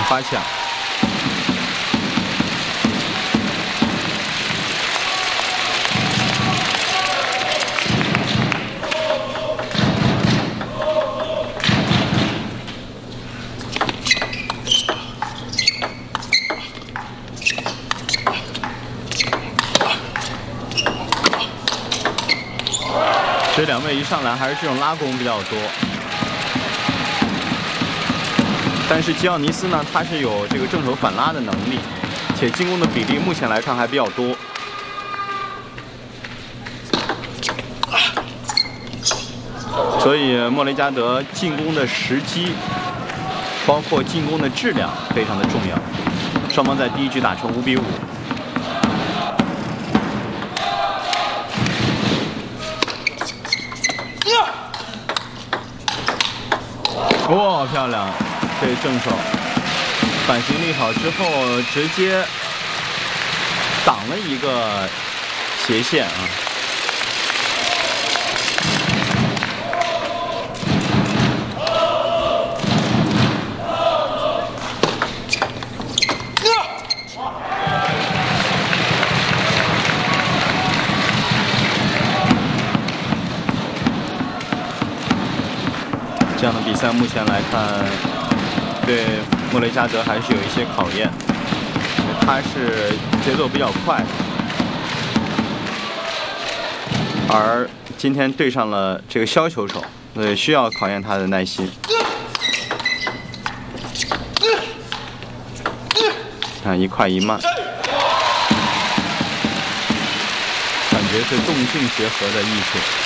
发抢。这两位一上来还是这种拉弓比较多，但是吉奥尼斯呢，他是有这个正手反拉的能力，且进攻的比例目前来看还比较多。所以莫雷加德进攻的时机，包括进攻的质量非常的重要。双方在第一局打成5比5。 哇，漂亮！这正手反行立好之后，直接挡了一个斜线啊。这样的比赛目前来看，对莫雷加德还是有一些考验。他是节奏比较快，而今天对上了这个削球手，需要考验他的耐心。看一快一慢，感觉是动静结合的艺术。